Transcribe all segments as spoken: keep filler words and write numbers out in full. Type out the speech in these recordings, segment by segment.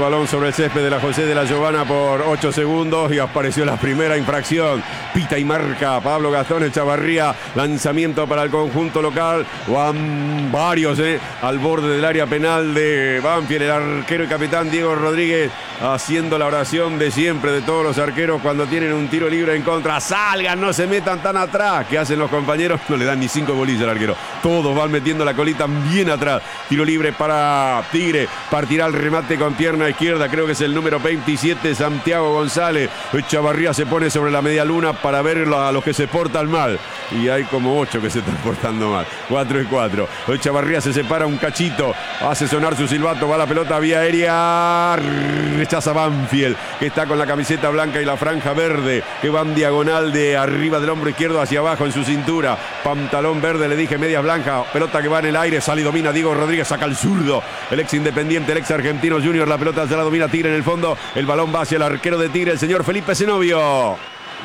balón sobre el césped de la José de la Giovana por ocho segundos y apareció la primera infracción. Pita y marca Pablo Gastón Echavarría. Lanzamiento para el conjunto local. Van varios eh, al borde del área penal de Banfield. El arquero y capitán Diego Rodríguez haciendo la oración de siempre de todos los arqueros cuando tienen un tiro libre en contra. Salgan, no se metan tan atrás. ¿Qué hacen los compañeros? No le dan ni cinco bolillas al arquero. Todos van metiendo la colita bien atrás. Tiro libre para Tigre. Partirá el remate con pierna izquierda. Creo que es el número veintisiete, Santiago González. Echavarría se pone sobre la media luna para ver a los que se portan mal. Y hay como ocho que se están portando mal. cuatro y cuatro. Echavarría se separa un cachito. Hace sonar su silbato. Va la pelota vía aérea. Rechaza Banfield, que está con la camiseta blanca y la franja verde, que van diagonal de arriba del hombro izquierdo hacia abajo en su cintura. Pantalón verde, le dije, medias blancas. Pelota que va en el aire. Sale y domina Diego Rodríguez. Saca el zurdo. El ex Independiente, el ex Argentino Junior. La pelota se la domina Tigre en el fondo. El balón va hacia el arquero de Tigre, el señor Felipe Zenobio.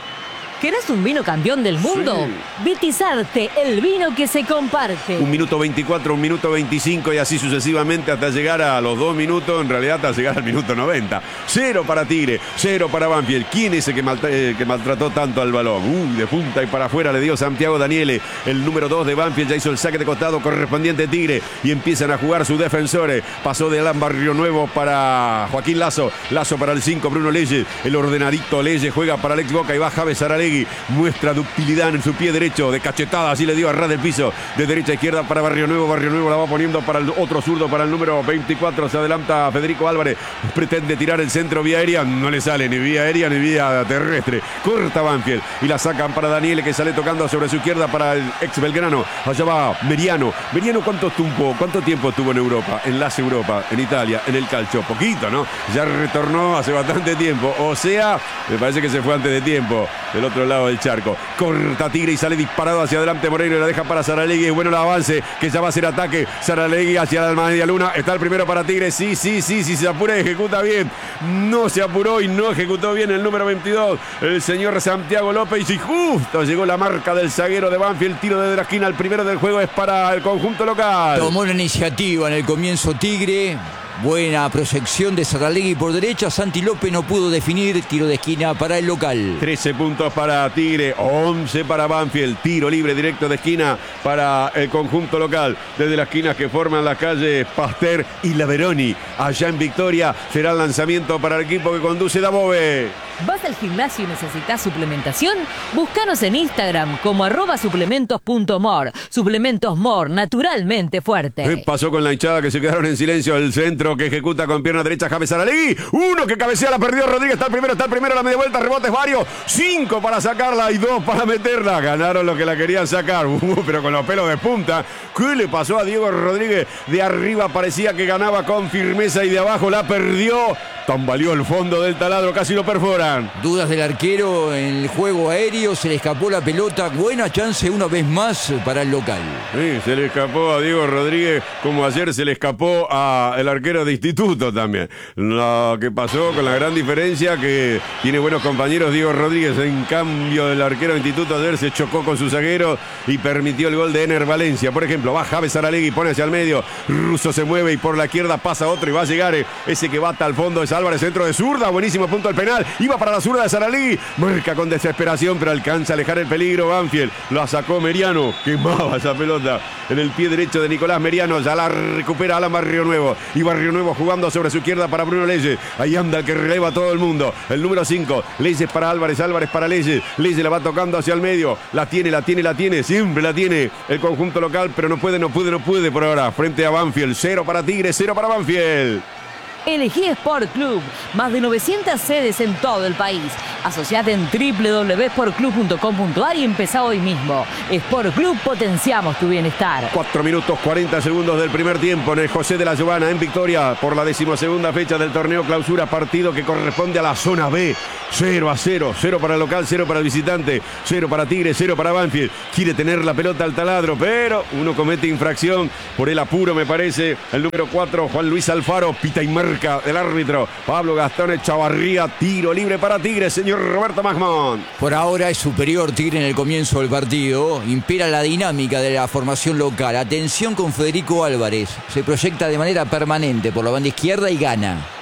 ¿Querés un vino campeón del mundo? Sí. Vitizarte, el vino que se comparte. Un minuto veinticuatro, un minuto veinticinco y así sucesivamente hasta llegar a los dos minutos, en realidad hasta llegar al minuto noventa. Cero para Tigre, cero para Banfield. ¿Quién es el que, mal, eh, que maltrató tanto al balón? Uy, de punta y para afuera le dio Santiago Daniele. El número dos de Banfield ya hizo el saque de costado correspondiente Tigre y empiezan a jugar sus defensores. Pasó de Alan Barrio Nuevo para Joaquín Lazo. Lazo para el cinco, Bruno Leyes. El ordenadito Leyes juega para el ex Boca y va Javes Aralegui. Muestra ductilidad en su pie derecho, de cachetada, así le dio a ras del piso, de derecha a izquierda para Barrio Nuevo. Barrio Nuevo la va poniendo para el otro zurdo, para el número veinticuatro. Se adelanta Federico Álvarez, pretende tirar el centro vía aérea, no le sale ni vía aérea ni vía terrestre. Corta Banfield y la sacan para Daniele, que sale tocando sobre su izquierda para el ex Belgrano. Allá va Meriano. Meriano, ¿cuánto, tuvo, ¿cuánto tiempo estuvo en Europa? En las Europa, en Italia, en el calcio. Poquito, ¿no? Ya retornó hace bastante tiempo. O sea, me parece que se fue antes de tiempo. Del otro lado del charco. Corta Tigre y sale disparado hacia adelante Moreira y la deja para Saralegui. Bueno el avance, que ya va a ser ataque. Saralegui hacia la media luna. Está el primero para Tigre. Sí, sí, sí, sí, se apura y ejecuta bien. No se apuró y no ejecutó bien el número veintidós, el señor Santiago López. Y justo llegó la marca del zaguero de Banfield. Tiro desde la esquina. El primero del juego es para el conjunto local. Tomó la iniciativa en el comienzo Tigre. Buena proyección de Saralegui por derecha. Santi López no pudo definir. Tiro de esquina para el local. trece puntos para Tigre, once para Banfield. Tiro libre directo de esquina para el conjunto local. Desde las esquinas que forman las calles Pasteur y La Veroni. Allá en Victoria será el lanzamiento para el equipo que conduce Dabove. ¿Vas al gimnasio y necesitas suplementación? Búscanos en Instagram como arroba suplementos punto mor. Suplementos Mor, naturalmente fuerte. ¿Qué pasó con la hinchada que se quedaron en silencio? El centro que ejecuta con pierna derecha James Saralegui. Uno que cabecea, la perdió Rodríguez. Está el primero, está el primero, la media vuelta, rebotes varios. Cinco para sacarla y dos para meterla. Ganaron los que la querían sacar. Uh, pero con los pelos de punta. ¿Qué le pasó a Diego Rodríguez? De arriba parecía que ganaba con firmeza y de abajo la perdió. Tambaleó el fondo del taladro, casi lo perforan. Dudas del arquero en el juego aéreo, se le escapó la pelota. Buena chance una vez más para el local. Sí, se le escapó a Diego Rodríguez, como ayer se le escapó al arquero de Instituto también. Lo que pasó con la gran diferencia que tiene buenos compañeros Diego Rodríguez. En cambio, el arquero de Instituto ayer se chocó con su zaguero y permitió el gol de Ener Valencia. Por ejemplo, va Javes Saralegui, pone hacia el medio. Russo se mueve y por la izquierda pasa otro y va a llegar ese que bata al fondo. Es Álvarez, centro de zurda, buenísimo punto al penal. Iba para la zurda de Saralegui, marca con desesperación, pero alcanza a alejar el peligro Banfield. La sacó Meriano, quemaba esa pelota en el pie derecho de Nicolás Meriano. Ya la recupera Alan Barrio Nuevo. Y Barrio Nuevo jugando sobre su izquierda para Bruno Leyes. Ahí anda el que releva a todo el mundo. El número cinco, Leyes para Álvarez, Álvarez para Leyes. Leyes la va tocando hacia el medio. La tiene, la tiene, la tiene. Siempre la tiene el conjunto local, pero no puede, no puede, no puede por ahora. Frente a Banfield. Cero para Tigre, cero para Banfield. Elegí Sport Club, más de novecientas sedes en todo el país. Asociate en doble u doble u doble u punto sport club punto com punto a r y empezá hoy mismo. Sport Club, potenciamos tu bienestar. cuatro minutos cuarenta segundos del primer tiempo en el José de la Giovana en Victoria por la decimosegunda fecha del torneo clausura, partido que corresponde a la zona B. cero a cero, cero para el local, cero para el visitante, cero para Tigre, cero para Banfield. Quiere tener la pelota al taladro, pero uno comete infracción por el apuro, me parece. El número cuatro, Juan Luis Alfaro, pita y marca del árbitro Pablo Gastón Echavarría. Tiro libre para Tigre, señor Roberto Magmón. Por ahora es superior Tigre en el comienzo del partido. Impera la dinámica de la formación local. Atención con Federico Álvarez. Se proyecta de manera permanente por la banda izquierda y gana.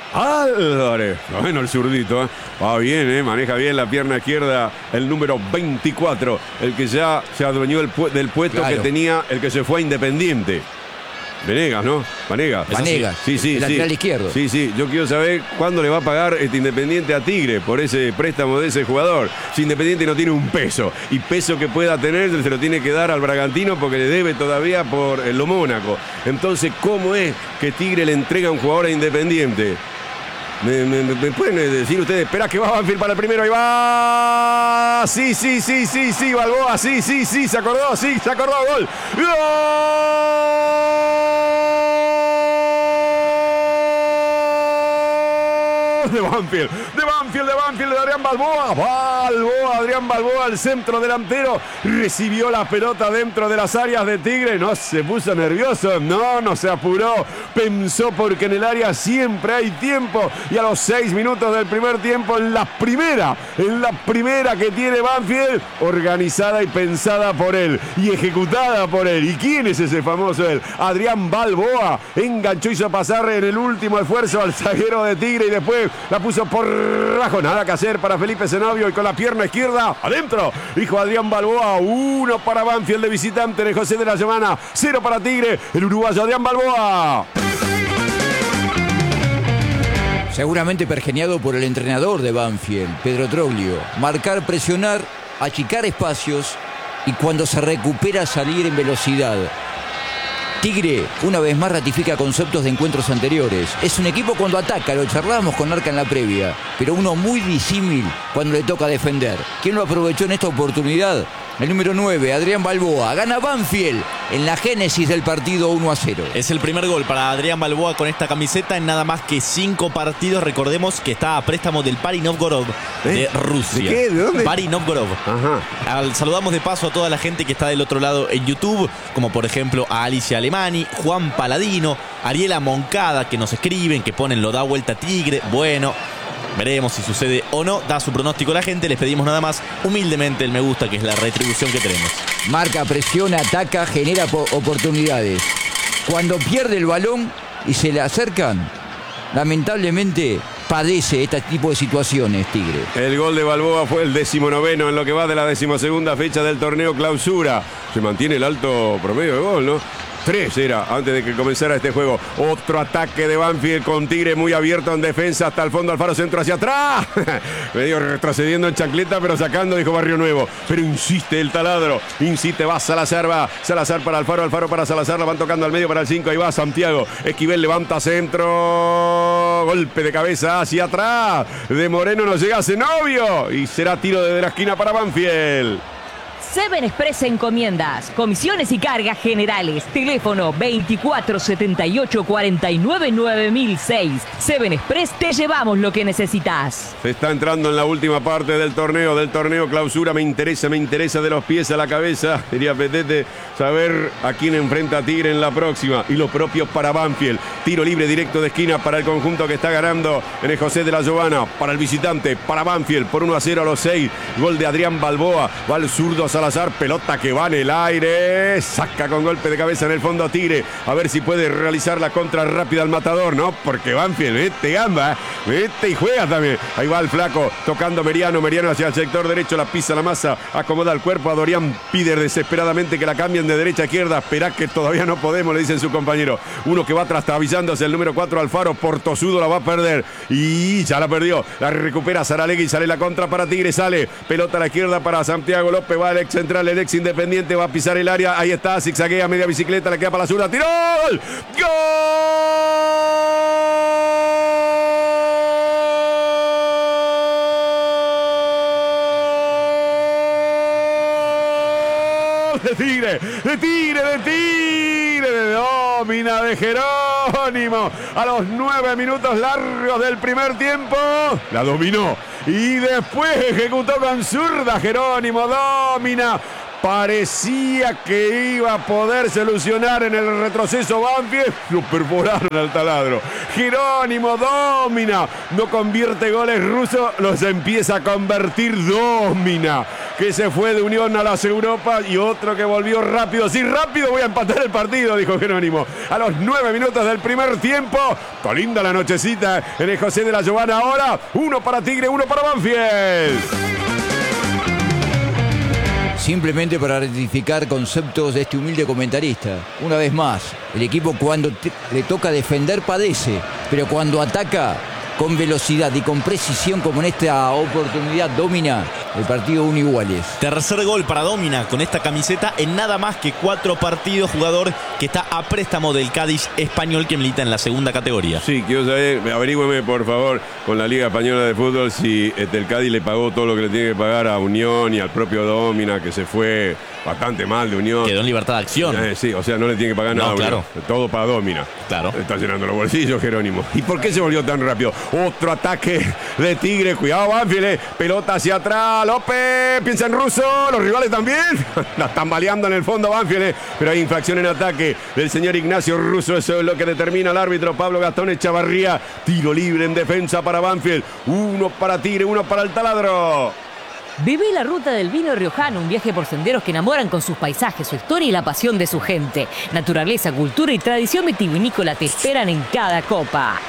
Álvarez. Bueno, el zurdito, ¿eh? Va bien, ¿eh? Maneja bien la pierna izquierda. El número veinticuatro. El que ya se adueñó el pu del puesto claro. que tenía el que se fue a Independiente. Venegas, ¿no? Vanegas. Vanegas. Sí, sí, el sí. lateral izquierdo. Sí, sí. Yo quiero saber cuándo le va a pagar este Independiente a Tigre por ese préstamo de ese jugador. Si Independiente no tiene un peso. Y peso que pueda tener se lo tiene que dar al Bragantino porque le debe todavía por lo Mónaco. Entonces, ¿cómo es que Tigre le entrega a un jugador a Independiente? ¿Me, me, me pueden decir ustedes? Espera que va Banfield para el primero. Ahí va. Sí, sí, sí, sí, sí. Balboa. Sí, sí, sí. Se acordó. Sí, se acordó. Gol. ¡Gol! De Banfield, de Banfield, de Banfield, de Adrián Balboa. Balboa, Adrián Balboa, el centro delantero. Recibió la pelota dentro de las áreas de Tigre. No se puso nervioso, no, no se apuró. Pensó porque en el área siempre hay tiempo. Y a los seis minutos del primer tiempo, en la primera, en la primera que tiene Banfield, organizada y pensada por él. Y ejecutada por él. ¿Y quién es ese famoso él? Adrián Balboa. Enganchó, hizo pasar en el último esfuerzo al zaguero de Tigre y después la puso por rajo, nada que hacer para Felipe Zenobio y con la pierna izquierda adentro. Dijo Adrián Balboa, uno para Banfield de visitante en el José de la Semana, cero para Tigre, el uruguayo Adrián Balboa. Seguramente pergeniado por el entrenador de Banfield, Pedro Troglio. Marcar, presionar, achicar espacios y cuando se recupera salir en velocidad. Tigre, una vez más, ratifica conceptos de encuentros anteriores. Es un equipo cuando ataca, lo charlábamos con Arca en la previa, pero uno muy disímil cuando le toca defender. ¿Quién lo aprovechó en esta oportunidad? El número nueve, Adrián Balboa. Gana Banfield en la génesis del partido uno a cero. Es el primer gol para Adrián Balboa con esta camiseta en nada más que cinco partidos. Recordemos que está a préstamo del Pari Novgorod ¿Eh? de Rusia. ¿De qué? ¿De dónde? Pari Novgorod. Ajá. Al, saludamos de paso a toda la gente que está del otro lado en YouTube, como por ejemplo a Alicia Alemani, Juan Paladino, Ariela Moncada, que nos escriben, que ponen lo da vuelta Tigre. Bueno, veremos si sucede o no. Da su pronóstico la gente. Les pedimos nada más humildemente el me gusta, que es la retribución que tenemos. Marca, presiona, ataca, genera oportunidades. Cuando pierde el balón y se le acercan, lamentablemente padece este tipo de situaciones, Tigre. El gol de Balboa fue el decimonoveno en lo que va de la decimosegunda fecha del torneo Clausura. Se mantiene el alto promedio de gol, ¿no? Tres era antes de que comenzara este juego. Otro ataque de Banfield con Tigre muy abierto en defensa hasta el fondo. Alfaro centro hacia atrás. Medio retrocediendo en chancleta, pero sacando, dijo Barrio Nuevo. Pero insiste el taladro. Insiste, va Salazar, va. Salazar para Alfaro, Alfaro para Salazar. La van tocando al medio para el cinco. Ahí va Santiago. Esquivel levanta centro. Golpe de cabeza hacia atrás. De Moreno no llega Zenobio. Y será tiro desde la esquina para Banfield. Seven Express Encomiendas, comisiones y cargas generales. Teléfono veinticuatro setenta y ocho cuarenta y nueve nueve mil seis. Seven Express, te llevamos lo que necesitas. Se está entrando en la última parte del torneo, del torneo Clausura. Me interesa, me interesa de los pies a la cabeza. Diría Petete, saber a quién enfrenta a Tigre en la próxima. Y lo propio para Banfield. Tiro libre directo de esquina para el conjunto que está ganando en el José de la Giovana. Para el visitante, para Banfield, por uno a cero a los seis. Gol de Adrián Balboa. Va el zurdo Salazar, pelota que va en el aire, saca con golpe de cabeza en el fondo a Tigre, a ver si puede realizar la contra rápida al matador, ¿no? Porque Banfield, mete gamba, mete y juega también. Ahí va el flaco, tocando Meriano, Meriano hacia el sector derecho, la pisa la masa, acomoda el cuerpo a Dorian, pide desesperadamente que la cambien de derecha a izquierda, esperá que todavía no podemos, le dicen su compañero. Uno que va trastabillándose, el número cuatro Alfaro, por tosudo la va a perder, y ya la perdió, la recupera Saralegui, sale la contra para Tigre, sale, pelota a la izquierda para Santiago López, va el ex central, el ex Independiente, va a pisar el área, ahí está, zigzaguea, media bicicleta, le queda para la zurda, tiró, ¡gol! ¡Gol! De Tigre, de Tigre, de Tigre, de Domina de Jerónimo, a los nueve minutos largos del primer tiempo, la dominó y después ejecutó con zurda Jerónimo, Domina. Parecía que iba a poder solucionar en el retroceso Banfield. Lo perforaron al taladro. Jerónimo Domina. No convierte goles rusos, los empieza a convertir Domina. que se fue de Unión a las Europas y otro que volvió rápido. Sí, rápido voy a empatar el partido, dijo Jerónimo. A los nueve minutos del primer tiempo. Está linda la nochecita en el José de la Giovana ahora. Uno para Tigre, uno para Banfield. Simplemente para rectificar conceptos de este humilde comentarista. Una vez más, el equipo cuando te, le toca defender padece, pero cuando ataca con velocidad y con precisión como en esta oportunidad domina el partido uno iguales. Tercer gol para Domina con esta camiseta en nada más que cuatro partidos, jugador que está a préstamo del Cádiz español que milita en la segunda categoría. Sí, quiero saber, averígüeme por favor con la Liga Española de Fútbol si este, el Cádiz le pagó todo lo que le tiene que pagar a Unión y al propio Domina, que se fue bastante mal de Unión. Quedó en libertad de acción. Eh, sí, o sea, no le tiene que pagar nada. No, claro. Todo para Domina. Claro. Está llenando los bolsillos, Jerónimo. ¿Y por qué se volvió tan rápido? Otro ataque de Tigre. Cuidado, Banfield. eh. Pelota hacia atrás. López. Piensa en Russo. Los rivales también. La están baleando en el fondo, Banfield. eh. Pero hay infracción en ataque del señor Ignacio Russo. Eso es lo que determina el árbitro Pablo Gastón Echavarría. Tiro libre en defensa para Banfield. Uno para Tigre, uno para el Taladro. Viví la ruta del vino riojano, un viaje por senderos que enamoran con sus paisajes, su historia y la pasión de su gente. Naturaleza, cultura y tradición vitivinícola te esperan en cada copa.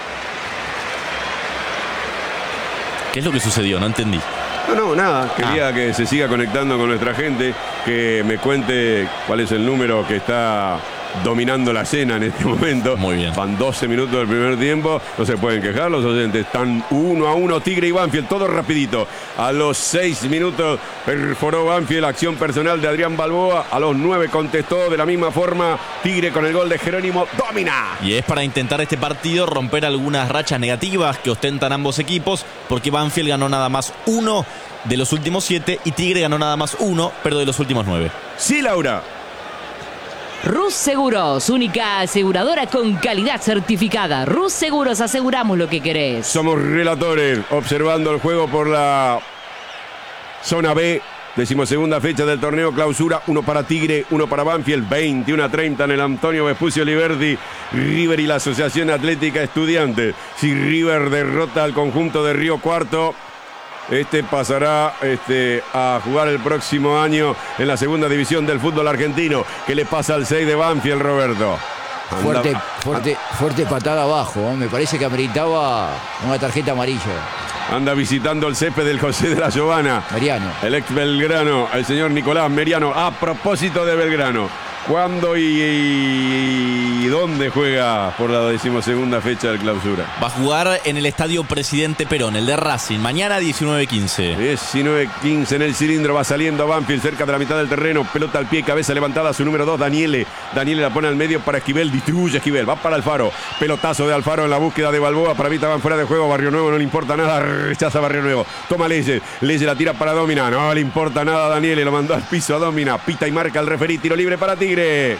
¿Qué es lo que sucedió? No entendí. No, no, nada. Quería ah. que se siga conectando con nuestra gente, que me cuente cuál es el número que está dominando la cena en este momento. Muy bien. Van doce minutos del primer tiempo. No se pueden quejar los oyentes. Están uno a uno Tigre y Banfield. Todo rapidito. A los seis minutos perforó Banfield. Acción personal de Adrián Balboa. A los nueve contestó de la misma forma Tigre con el gol de Jerónimo. Domina. Y es para intentar este partido romper algunas rachas negativas que ostentan ambos equipos, porque Banfield ganó nada más uno de los últimos siete y Tigre ganó nada más uno, pero de los últimos nueve. Sí, Laura. Rus Seguros, única aseguradora con calidad certificada. Rus Seguros, aseguramos lo que querés. Somos relatores, observando el juego por la zona B. Decimosegunda fecha del torneo clausura. Uno para Tigre, uno para Banfield. veintiuno a treinta en el Antonio Vespucio Liberdi. River y la Asociación Atlética Estudiantes. Si River derrota al conjunto de Río Cuarto, este pasará este, a jugar el próximo año en la segunda división del fútbol argentino. ¿Qué le pasa al seis de Banfield, Roberto? Anda, fuerte, fuerte, fuerte patada abajo. ¿eh? Me parece que ameritaba una tarjeta amarilla. Anda visitando el césped del José de la Giovana. Meriano. El ex Belgrano, el señor Nicolás Meriano. A propósito de Belgrano, ¿cuándo y, y dónde juega por la decimosegunda fecha del clausura? Va a jugar en el Estadio Presidente Perón, el de Racing, mañana diecinueve quince. diecinueve quince en el cilindro, va saliendo Banfield cerca de la mitad del terreno, pelota al pie, cabeza levantada, su número dos, Daniele. Daniele la pone al medio para Esquivel, distribuye Esquivel, va para Alfaro. Pelotazo de Alfaro en la búsqueda de Balboa, para Vita van fuera de juego, Barrio Nuevo no le importa nada, rechaza Barrio Nuevo. Toma Leyes, Leyes la tira para Domina, no le importa nada a Daniele, lo mandó al piso a Domina, pita y marca el referí, tiro libre para Tigre.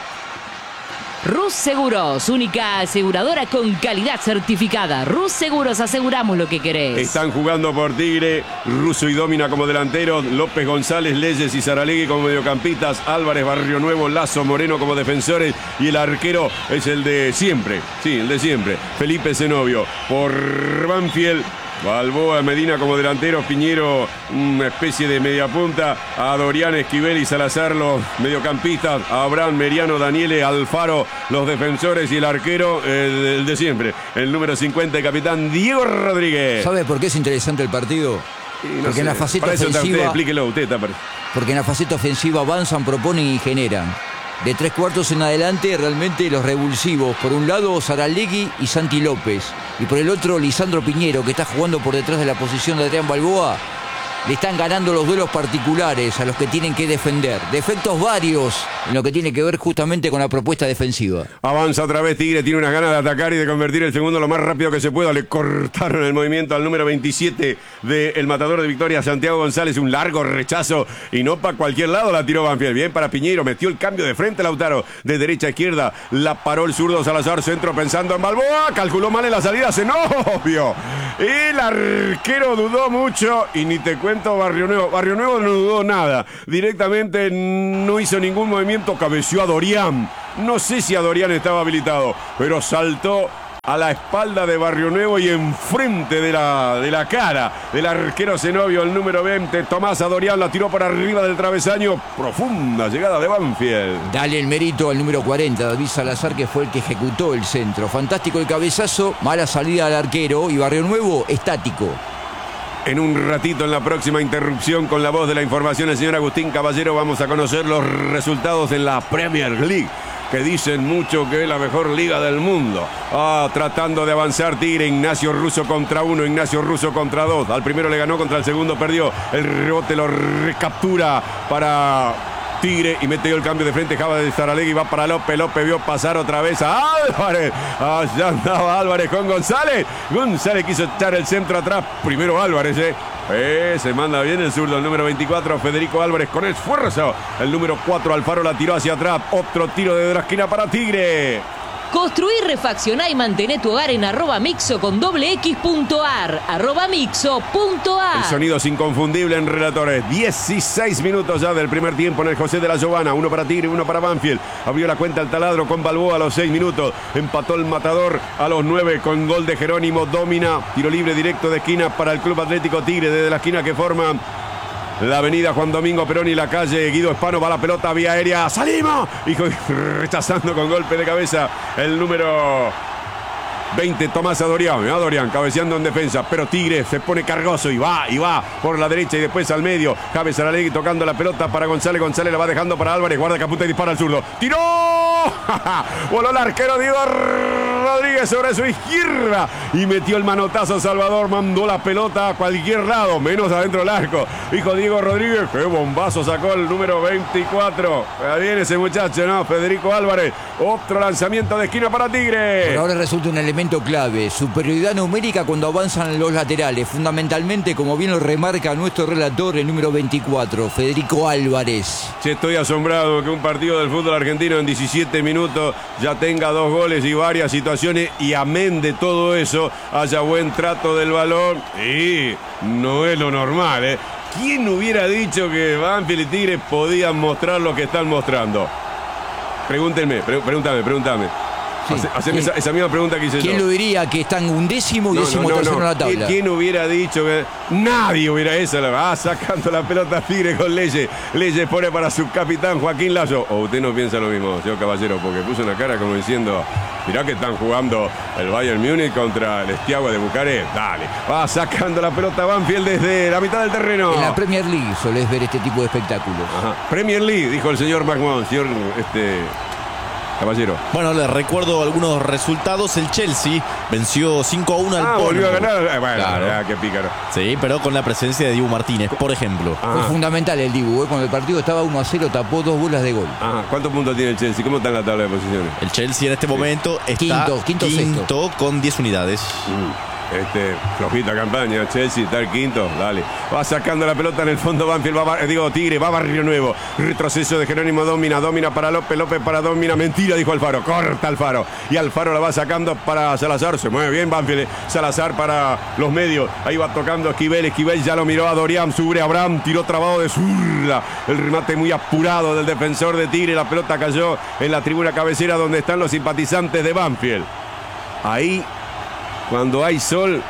Rus Seguros, única aseguradora con calidad certificada. Rus Seguros, aseguramos lo que querés. Están jugando por Tigre, Russo y Domina como delanteros, López González, Leyes y Saralegui como mediocampistas, Álvarez, Barrio Nuevo, Lazo, Moreno como defensores y el arquero es el de siempre, sí, el de siempre, Felipe Zenobio. Por Banfield, Balboa, Medina como delantero, Piñero, una especie de mediapunta, a Dorian, Esquivel y Salazar los mediocampistas, a Abraham, Meriano, Daniele, Alfaro los defensores y el arquero, el, el de siempre, el número cincuenta, el capitán Diego Rodríguez. ¿Sabe por qué es interesante el partido? No porque sé, en la faceta para eso está ofensiva, usted, explíquelo usted. Está para... Porque en la faceta ofensiva avanzan, proponen y generan. De tres cuartos en adelante, realmente los revulsivos. Por un lado, Saralegui y Santi López. Y por el otro, Lisandro Piñero, que está jugando por detrás de la posición de Adrián Balboa. Le están ganando los duelos particulares a los que tienen que defender. Defectos varios en lo que tiene que ver justamente con la propuesta defensiva. Avanza otra vez Tigre, tiene unas ganas de atacar y de convertir el segundo lo más rápido que se pueda. Le cortaron el movimiento al número veintisiete del matador de Victoria, Santiago González. Un largo rechazo y no para cualquier lado la tiró Banfield. Bien para Piñero, metió el cambio de frente Lautaro. De derecha a izquierda la paró el zurdo Salazar, centro pensando en Balboa. Calculó mal en la salida, Zenobio. El arquero dudó mucho y ni te cuento Barrio Nuevo. Barrio Nuevo no dudó nada. Directamente no hizo ningún movimiento, cabeció a Dorian. No sé si a Dorian estaba habilitado, pero saltó a la espalda de Barrio Nuevo y enfrente de la, de la cara del arquero Zenobio, el número veinte, Tomás Adorián, la tiró por arriba del travesaño, profunda llegada de Banfield. Dale el mérito al número cuarenta, David Salazar, que fue el que ejecutó el centro. Fantástico el cabezazo, mala salida al arquero y Barrio Nuevo estático. En un ratito, en la próxima interrupción, con la voz de la información, el señor Agustín Caballero, vamos a conocer los resultados en la Premier League, que dicen mucho que es la mejor liga del mundo. Ah, tratando de avanzar Tigre, Ignacio Russo contra uno, Ignacio Russo contra dos. Al primero le ganó, contra el segundo perdió. El rebote lo recaptura para Tigre y mete el cambio de frente. Java de Saralegui, va para López. López vio pasar otra vez a Álvarez. Allá andaba Álvarez con González. González quiso echar el centro atrás. Primero Álvarez, eh. Eh, se manda bien el zurdo, el número veinticuatro, Federico Álvarez con esfuerzo. El número cuatro, Alfaro, la tiró hacia atrás. Otro tiro desde la esquina para Tigre. Construí, refaccioná y mantené tu hogar en arroba mixo con doble x punto ar. Arroba mixo punto ar. El sonido es inconfundible en relatores. dieciséis minutos ya del primer tiempo en el José de la Giovana. Uno para Tigre, uno para Banfield. Abrió la cuenta el taladro con Balboa a los seis minutos. Empató el Matador a los nueve con gol de Jerónimo Domina. Tiro libre directo de esquina para el Club Atlético Tigre desde la esquina que forma la avenida Juan Domingo Perón y la calle Guido Hispano. Va la pelota vía aérea. ¡Salimos! Y rechazando con golpe de cabeza el número veinte, Tomás Adorián. Adorián cabeceando en defensa, pero Tigre se pone cargoso y va, y va por la derecha y después al medio. Javes Saralegui tocando la pelota para González. González la va dejando para Álvarez. Guarda Caputa y dispara al zurdo. ¡Tiró! Voló el arquero Diego Rodríguez sobre su izquierda y metió el manotazo. Salvador mandó la pelota a cualquier lado, menos adentro del arco. Dijo Diego Rodríguez, qué bombazo sacó el número veinticuatro. Ahí viene ese muchacho, ¿no? Federico Álvarez. Otro lanzamiento de esquina para Tigre. Por ahora resulta un elemento clave, superioridad numérica cuando avanzan los laterales, fundamentalmente, como bien lo remarca nuestro relator, el número veinticuatro, Federico Álvarez. Sí, estoy asombrado que un partido del fútbol argentino en diecisiete minutos ya tenga dos goles y varias situaciones, y amén de todo eso haya buen trato del balón, y no es lo normal, ¿eh? ¿Quién hubiera dicho que Banfield y Tigre podían mostrar lo que están mostrando? Pregúntenme, pre pregúntame, pregúntame. Sí. Haceme esa, esa misma pregunta que hice ¿Quién yo. lo diría que están undécimo y no, décimo no, no, tercero no. en la tabla? ¿Quién hubiera dicho que nadie hubiera eso? Ah, sacando la pelota Tigre con Leyes. Leyes pone para su capitán Joaquín Lazo. ¿O usted no piensa lo mismo, señor Caballero? Porque puso una cara como diciendo, mirá que están jugando el Bayern Múnich contra el Estiagua de Bucarest. Dale. Va sacando la pelota Banfield desde la mitad del terreno. En la Premier League solés ver este tipo de espectáculos. Ajá. Premier League, dijo el señor McMahon, señor este Caballero. Bueno, les recuerdo algunos resultados. El Chelsea venció cinco a uno al Ah, Bournemouth. volvió a ganar. Eh, bueno, Claro. ya, qué pícaro. Sí, pero con la presencia de Dibu Martínez, por ejemplo. Ah. Fue fundamental el Dibu, ¿eh? Cuando el partido estaba uno a cero, tapó dos bolas de gol. Ajá. ¿Cuántos puntos tiene el Chelsea? ¿Cómo está en la tabla de posiciones? El Chelsea en este momento está Quinto, quinto, quinto con diez unidades. Mm. Este, flojita campaña, Chelsea está el quinto, dale. Va sacando la pelota en el fondo Banfield, va, digo Tigre, va Barrio Nuevo. Retroceso de Jerónimo Domina, Domina para López, López para Domina. Mentira, dijo Alfaro, corta Alfaro. Y Alfaro la va sacando para Salazar, se mueve bien Banfield. Salazar para los medios, ahí va tocando Esquivel, Esquivel ya lo miró a Dorian, sube Abraham, tiró trabado de zurda. El remate muy apurado del defensor de Tigre, la pelota cayó en la tribuna cabecera donde están los simpatizantes de Banfield. Ahí, cuando hay sol,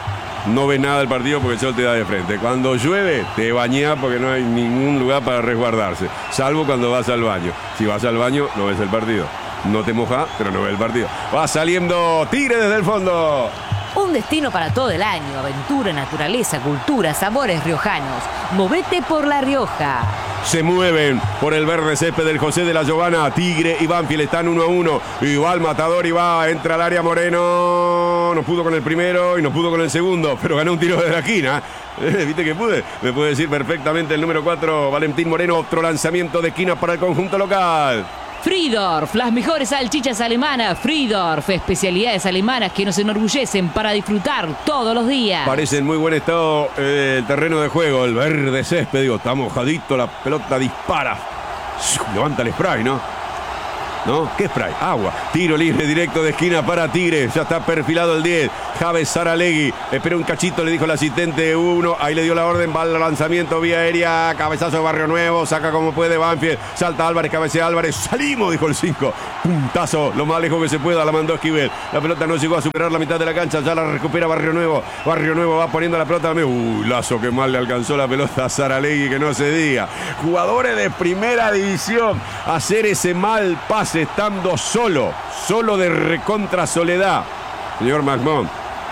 no ves nada del partido porque el sol te da de frente. Cuando llueve, te bañás porque no hay ningún lugar para resguardarse. Salvo cuando vas al baño. Si vas al baño, no ves el partido. No te mojas, pero no ves el partido. Va saliendo Tigre desde el fondo. Un destino para todo el año. Aventura, naturaleza, cultura, sabores riojanos. Movete por La Rioja. Se mueven por el verde césped del José de la Giovana. Tigre y Banfield están uno a uno. Y va el matador y va, entra al área Moreno. No pudo con el primero y no pudo con el segundo, pero ganó un tiro de la esquina. Eh, ¿Viste que pude? Me puede decir perfectamente el número cuatro, Valentín Moreno. Otro lanzamiento de esquina para el conjunto local. Friedorf, las mejores salchichas alemanas. Friedorf, especialidades alemanas que nos enorgullecen para disfrutar todos los días. Parece en muy buen estado eh, el terreno de juego, el verde césped. Digo, está mojadito, la pelota dispara. Levanta el spray, ¿no? ¿No? ¿Qué spray? Agua. Tiro libre directo de esquina para Tigre. Ya está perfilado el diez. Javes Saralegui. Espera un cachito, le dijo el asistente uno. Ahí le dio la orden. Va al lanzamiento vía aérea. Cabezazo de Barrio Nuevo. Saca como puede Banfield. Salta Álvarez, cabecea Álvarez. Salimos, dijo el cinco. Puntazo. Lo más lejos que se pueda. La mandó Esquivel. La pelota no llegó a superar la mitad de la cancha. Ya la recupera Barrio Nuevo. Barrio Nuevo va poniendo la pelota. Uy, Lazo, que mal le alcanzó la pelota a Saralegui, que no se diga. Jugadores de primera división. Hacer ese mal pase estando solo, solo de recontra soledad, señor Magmón.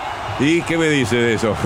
¿Y qué me dice de eso?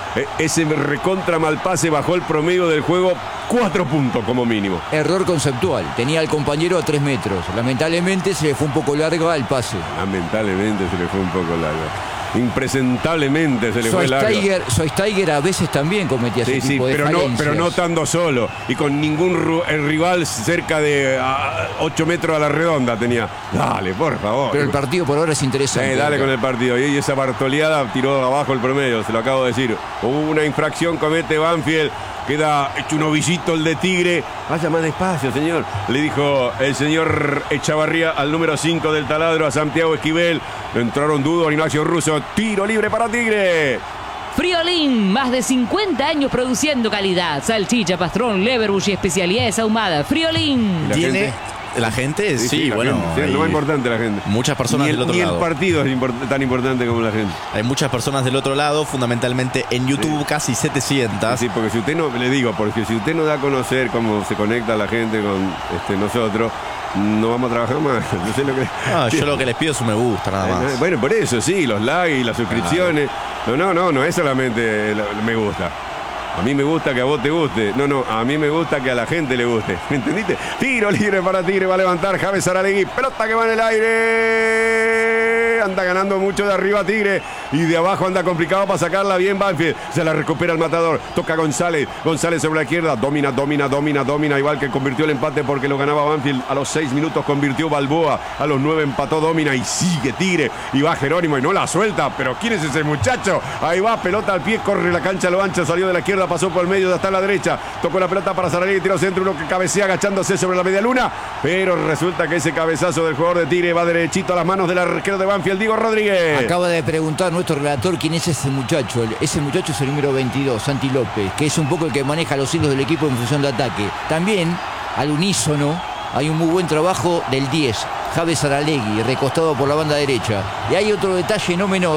Ese recontra mal pase bajó el promedio del juego cuatro puntos como mínimo. Error conceptual, tenía al compañero a tres metros. Lamentablemente se le fue un poco largo el pase. Lamentablemente se le fue un poco largo. Impresentablemente se le fue largo. Schweinsteiger a veces también cometía ese sí, tipo sí, de pero no, falencias. pero no estando solo y con ningún ru- el rival cerca de ocho metros a la redonda tenía. Dale, por favor. Pero el partido por ahora es interesante. Eh, dale con el partido. Y esa Bartoleada tiró abajo el promedio, se lo acabo de decir. Hubo una infracción, comete Banfield. Queda hecho un ovillito el de Tigre. Vaya más despacio, señor. Le dijo el señor Echavarría al número cinco del taladro, a Santiago Esquivel. Entraron Dudo, Ignacio Russo. Tiro libre para Tigre. Friolín, más de cincuenta años produciendo calidad. Salchicha, pastrón, leverbush y especialidades ahumadas. Friolín. ¿La ¿Tiene gente? la gente? Sí, Sí, la bueno. gente. Sí, es lo hay más importante, la gente. Muchas personas Ni el, del otro ni lado. el partido es import- tan importante como la gente. Hay muchas personas del otro lado, fundamentalmente en YouTube, Sí. casi setecientas. Sí, porque si usted no, le digo, porque si usted no da a conocer cómo se conecta la gente con este, nosotros, no vamos a trabajar más. No sé lo que. No, yo lo que les pido es un me gusta, nada más. Bueno, por eso, sí, los likes y las suscripciones. No, no, no, no es solamente lo- me gusta. A mí me gusta que a vos te guste. No, no, a mí me gusta que a la gente le guste. ¿Me entendiste? Tiro libre para Tigre, va a levantar Javes Saralegui. Pelota que va en el aire. Anda ganando mucho de arriba Tigre. Y de abajo anda complicado para sacarla bien Banfield. Se la recupera el matador. Toca González. González sobre la izquierda. Domina, domina, domina, domina. Igual que convirtió el empate porque lo ganaba Banfield. A los seis minutos convirtió Balboa. A los nueve empató Domina. Y sigue Tigre. Y va Jerónimo y no la suelta. Pero ¿quién es ese muchacho? Ahí va, pelota al pie. Corre la cancha a lo ancha. Salió de la izquierda. Pasó por el medio, ya está a la derecha. Tocó la pelota para Saralegui, tiró centro, uno que cabecea agachándose sobre la media luna. Pero resulta que ese cabezazo del jugador de Tigre va derechito a las manos del arquero de Banfield, Diego Rodríguez. Acaba de preguntar nuestro relator quién es ese muchacho. Ese muchacho es el número veintidós, Santi López, que es un poco el que maneja los hilos del equipo en función de ataque. También, al unísono, hay un muy buen trabajo del diez, Javes Saralegui, recostado por la banda derecha. Y hay otro detalle no menor,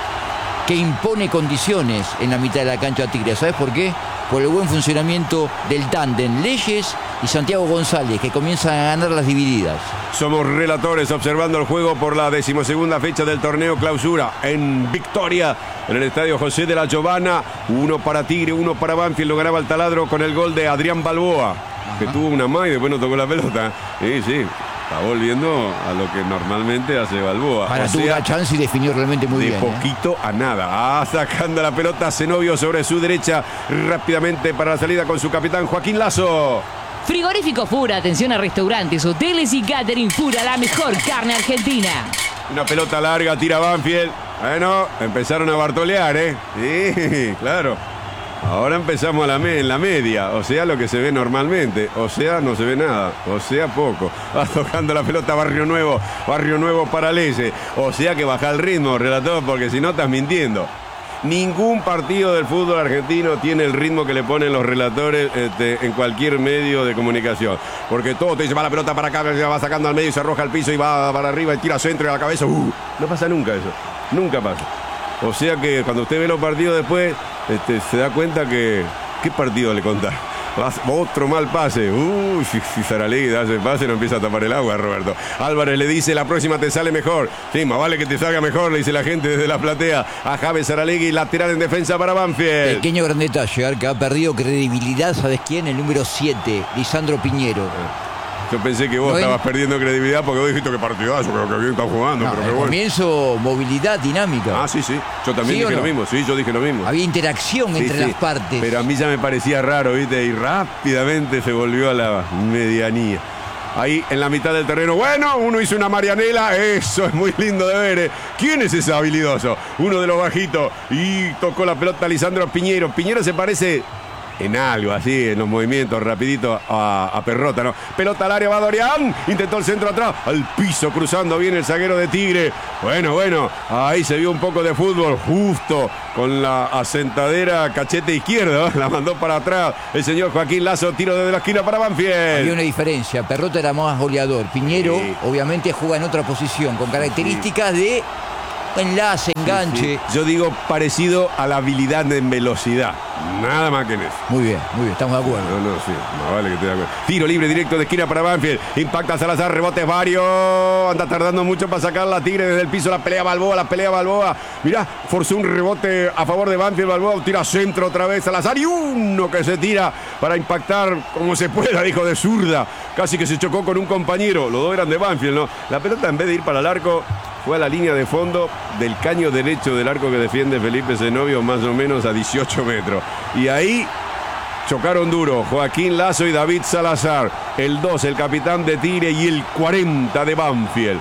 que impone condiciones en la mitad de la cancha a Tigre. ¿Sabes por qué? Por el buen funcionamiento del tándem Leyes y Santiago González, que comienzan a ganar las divididas. Somos relatores observando el juego por la decimosegunda fecha del torneo clausura en Victoria, en el estadio José de la Giovana. Uno para Tigre, uno para Banfield. Lo ganaba el taladro con el gol de Adrián Balboa. Ajá. Que tuvo una más y después no tocó la pelota. Sí, sí. Está volviendo a lo que normalmente hace Balboa. Ahora tuvo una chance y definió realmente muy de bien. De poquito eh. a nada. Ah, sacando la pelota Zenobio sobre su derecha rápidamente para la salida con su capitán Joaquín Lazo. Frigorífico Fura, atención a restaurantes, hoteles y catering. Fura, la mejor carne argentina. Una pelota larga, tira Banfield. Bueno, empezaron a bartolear, ¿eh? Sí, claro. Ahora empezamos a la me en la media, o sea, lo que se ve normalmente, o sea, no se ve nada, o sea, poco. Va tocando la pelota Barrio Nuevo, Barrio Nuevo para Leyes, o sea que baja el ritmo, relator, porque si no estás mintiendo. Ningún partido del fútbol argentino tiene el ritmo que le ponen los relatores este, en cualquier medio de comunicación. Porque todo te dice, va la pelota para acá, se va sacando al medio y se arroja al piso y va para arriba y tira centro y a la cabeza. Uh, no pasa nunca eso, nunca pasa. O sea que cuando usted ve los partidos después, este, se da cuenta que... ¿Qué partido le contás? Otro mal pase. Uy, si, si Saralegui da ese pase no empieza a tapar el agua, Roberto. Álvarez le dice, la próxima te sale mejor. Sí, más vale que te salga mejor, le dice la gente desde la platea. A Javes Saralegui, lateral en defensa para Banfield. Pequeño gran detalle, que ha perdido credibilidad, ¿sabes quién? El número siete, Lisandro Piñero. Yo pensé que vos no estabas en... perdiendo credibilidad porque vos dijiste que partidazo, pero que bien está jugando. No, pero que al bueno. Comienzo, movilidad, dinámica. Ah, sí, sí. Yo también ¿Sí dije no? lo mismo. Sí, yo dije lo mismo. Había interacción sí, entre sí. las partes. Pero a mí ya me parecía raro, ¿viste? Y rápidamente se volvió a la medianía. Ahí en la mitad del terreno. Bueno, uno hizo una marianela. Eso es muy lindo de ver. ¿eh? ¿Quién es ese habilidoso? Uno de los bajitos. Y tocó la pelota a Lisandro Piñero. Piñero se parece en algo así, en los movimientos, rapidito a, a Perrota, ¿no? Pelota al área, va Dorian, intentó el centro atrás, al piso, cruzando bien el zaguero de Tigre. Bueno, bueno, ahí se vio un poco de fútbol, justo con la asentadera cachete izquierdo, la mandó para atrás el señor Joaquín Lazo, tiro desde la esquina para Banfield. Había una diferencia, Perrota era más goleador, Piñero Sí. obviamente juega en otra posición, con características de enlace, enganche. Sí. Yo digo parecido a la habilidad en velocidad, nada más que en eso. Muy bien, muy bien, estamos de acuerdo. No, no, sí, más vale que esté de acuerdo. Tiro libre directo de esquina para Banfield. Impacta Salazar, rebotes varios. Anda tardando mucho para sacar la Tigre desde el piso. La pelea Balboa, la pelea Balboa. Mirá, forzó un rebote a favor de Banfield. Balboa tira centro otra vez Salazar. Y uno que se tira para impactar como se pueda, dijo, de zurda. Casi que se chocó con un compañero. Los dos eran de Banfield, ¿no? La pelota, en vez de ir para el arco, fue a la línea de fondo del caño derecho del arco que defiende Felipe Zenobio, más o menos a dieciocho metros. Y ahí chocaron duro Joaquín Lazo y David Salazar. El dos, el capitán de Tigre, y el cuarenta de Banfield.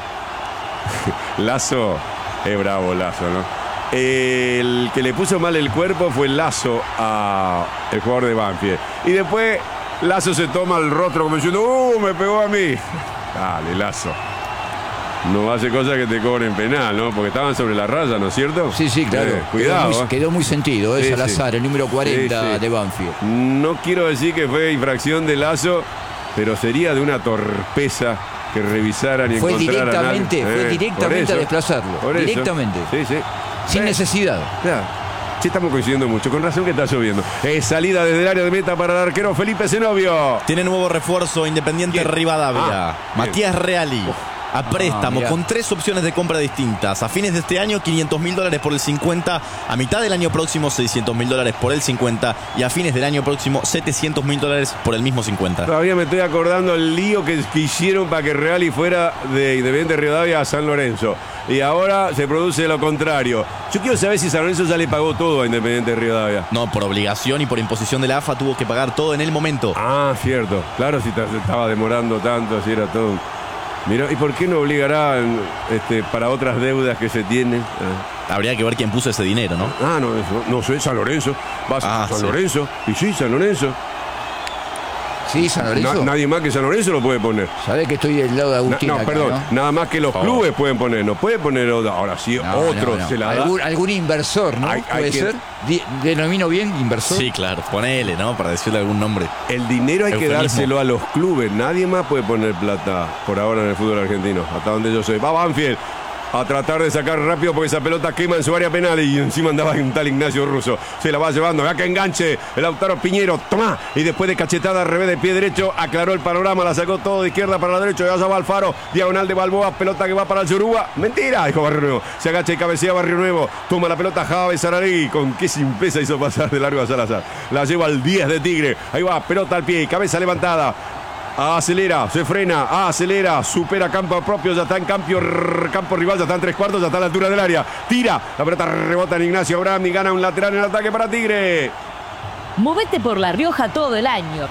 Lazo, es bravo Lazo, ¿no? El que le puso mal el cuerpo fue Lazo a el jugador de Banfield. Y después Lazo se toma el rostro como diciendo, ¡uh, me pegó a mí! Dale, Lazo. No hace cosas que te cobren penal, ¿no? Porque estaban sobre la raya, ¿no es cierto? Sí, sí, claro. Eh, cuidado. Quedó muy, quedó muy sentido, ¿eh? Sí, Salazar, sí. el número cuarenta Sí, sí. de Banfield. No quiero decir que fue infracción de Lazo, pero sería de una torpeza que revisaran y Fue encontraran directamente, algo. fue Eh, directamente por eso, a desplazarlo. por eso. Directamente. Sí, sí. Sin Eh, necesidad. Claro. Sí, estamos coincidiendo mucho. Con razón que está lloviendo. Es salida desde el área de meta para el arquero Felipe Zenobio. Tiene nuevo refuerzo Independiente ¿Quién? Rivadavia. Ah, Matías Reali. A préstamo, mirá. con tres opciones de compra distintas. A fines de este año, quinientos mil dólares por el cincuenta. A mitad del año próximo, seiscientos mil dólares por el cincuenta. Y a fines del año próximo, setecientos mil dólares por el mismo cincuenta. Todavía me estoy acordando el lío que, que hicieron para que Reali fuera de Independiente Rivadavia a San Lorenzo. Y ahora se produce lo contrario. Yo quiero saber si San Lorenzo ya le pagó todo a Independiente Rivadavia. No, por obligación y por imposición de la A F A tuvo que pagar todo en el momento. Ah, cierto. Claro, si te- se estaba demorando tanto, si era todo. Mira, ¿y por qué no obligará este, para otras deudas que se tienen? Ah, Habría que ver quién puso ese dinero, ¿no? Ah, no, eso, no sé, San Lorenzo. Vas a Ah, San sí. Lorenzo. Y sí, San Lorenzo. Sí, San Lorenzo. Na- nadie más que San Lorenzo lo puede poner. Sabés que estoy del lado de Na- Agustín no, acá, perdón, ¿no? nada más que los Oh. clubes pueden poner, no puede poner otra. Ahora sí, No, otro no, no. se la da. ¿Algún, algún inversor, ¿no? Hay- hay ¿Puede que- ser? Di- ¿Denomino bien inversor? Sí, claro. Ponele, ¿no? Para decirle algún nombre. El dinero hay que Eufemismo. dárselo a los clubes. Nadie más puede poner plata por ahora en el fútbol argentino. Hasta donde yo sé. Va Banfield a tratar de sacar rápido porque esa pelota quema en su área penal y encima andaba un tal Ignacio Russo. Se la va llevando. Vea que enganche el Lautaro Piñero. Toma. Y después de cachetada al revés de pie derecho, aclaró el panorama. La sacó todo de izquierda para la derecha. Y allá va Alfaro. Diagonal de Balboa. Pelota que va para el Yoruba. Mentira, dijo Barrio Nuevo. Se agacha y cabecea Barrio Nuevo. Toma la pelota Javes Saralegui. Con qué simpleza hizo pasar de largo a Salazar. La lleva al diez de Tigre. Ahí va. Pelota al pie. Cabeza levantada. Acelera, se frena, acelera, supera campo propio, ya está en campo, campo rival, ya está en tres cuartos, ya está a la altura del área. Tira, la pelota rebota en Ignacio Abraham y gana un lateral en el ataque para Tigre. Movete por La Rioja todo el año.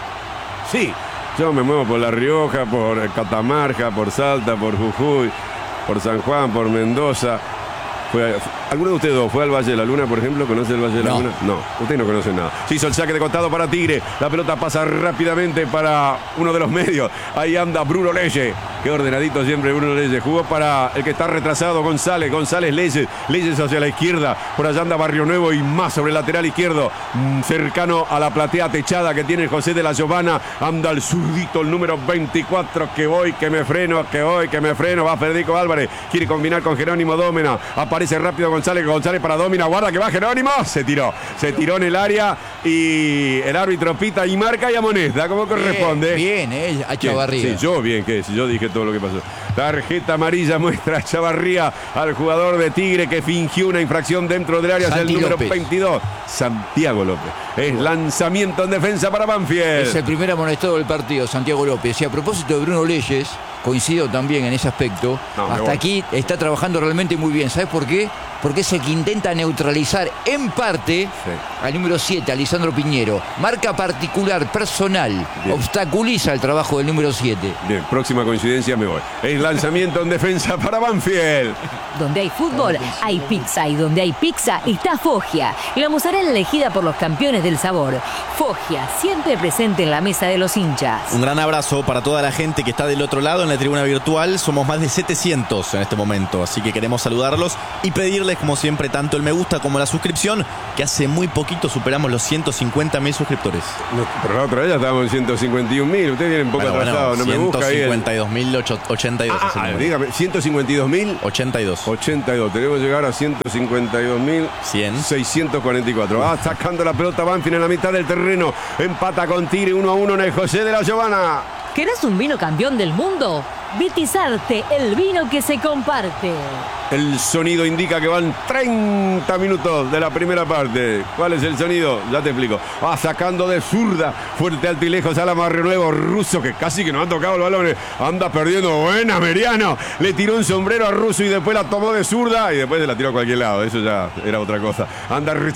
Sí, yo me muevo por La Rioja, por Catamarca, por Salta, por Jujuy, por San Juan, por Mendoza. Fue, ¿Alguno de ustedes dos fue al Valle de la Luna, por ejemplo? ¿Conoce el Valle de la No. Luna? No, usted no conoce nada. Se hizo el saque de costado para Tigre. La pelota pasa rápidamente para uno de los medios. Ahí anda Bruno Leyes. Qué ordenadito siempre Bruno Leyes. Jugó para el que está retrasado, González. González Leyes. Leyes hacia la izquierda. Por allá anda Barrio Nuevo y más sobre el lateral izquierdo. Mm, cercano a la platea techada que tiene José de la Giovana. Anda el zurdito, el número veinticuatro. Que voy, que me freno, que voy, que me freno. Va Federico Álvarez. Quiere combinar con Jerónimo Dómena. Aparece rápido González. González para Dómena. Guarda que va Jerónimo. Se tiró. Se tiró en el área. Y el árbitro pita y marca y amonesta. Como corresponde. Bien, bien, eh, a ¿Quién? Chavarría. Sí, yo bien, ¿qué? Si yo dije todo lo que pasó. Tarjeta amarilla muestra a Chavarría, al jugador de Tigre que fingió una infracción dentro del área. Es el Santi número López. veintidós, Santiago López. Es lanzamiento en defensa para Banfield. Es el primer amonestado del partido, Santiago López. Y a propósito de Bruno Leyes, coincido también en ese aspecto. No, me Hasta voy. aquí está trabajando realmente muy bien. ¿Sabes por qué? Porque es el que intenta neutralizar en parte al número siete, a Lisandro Piñero. Marca particular, personal, Bien. obstaculiza el trabajo del número siete. Bien, próxima coincidencia me voy. Es lanzamiento en defensa para Banfield. Donde hay fútbol, hay pizza. Y donde hay pizza, está Foggia. La mozzarella elegida por los campeones del sabor. Foggia, siempre presente en la mesa de los hinchas. Un gran abrazo para toda la gente que está del otro lado en la tribuna virtual. Somos más de setecientos en este momento, así que queremos saludarlos y pedirles, como siempre, tanto el me gusta como la suscripción, que hace muy poquito superamos los ciento cincuenta mil suscriptores. No, pero la otra vez ya estábamos en ciento cincuenta y un mil. Ustedes vienen un poco Bueno, atrasados. bueno, no me busca ahí. el- ciento cincuenta y dos mil ochenta y dos. Ah, es el ah, número. dígame, ciento cincuenta y dos mil ochenta y dos. ochenta y dos. Tenemos que llegar a ciento cincuenta y dos mil cien. seiscientos cuarenta y cuatro. Va sacando la pelota Banfield en la mitad del terreno. Empata con Tigre uno a uno en el José de la Giovana. ¿Querés un vino campeón del mundo? Vitizarte, el vino que se comparte. El sonido indica que van treinta minutos de la primera parte. ¿Cuál es el sonido? Ya te explico. Va sacando de zurda, fuerte, alto y lejos a la Nuevo Russo, que casi que no ha tocado el balón. Anda perdiendo. Buena, Meriano. Le tiró un sombrero a Russo y después la tomó de zurda y después se la tiró a cualquier lado. Eso ya era otra cosa. Anda